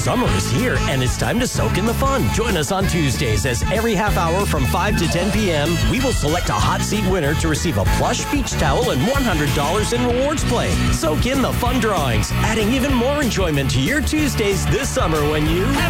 Summer is here, and it's time to soak in the fun. Join us on Tuesdays as every half hour from 5 to 10 p.m., we will select a hot seat winner to receive a plush beach towel and $100 in rewards play. Soak in the fun drawings, adding even more enjoyment to your Tuesdays this summer when you...